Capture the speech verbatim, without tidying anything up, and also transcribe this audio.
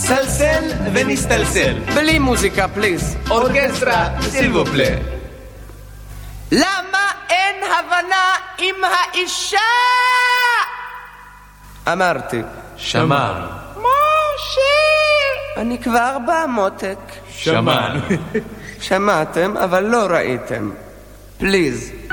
סלסל ונסתלסל. בלי מוזיקה, פליז. אורקסטרה, סילבופלה. למה אין הבנה עם האישה? אמרתי. שמענו. משה! אני כבר בא, מותק. שמענו. שמעתם, אבל לא ראיתם. פליז.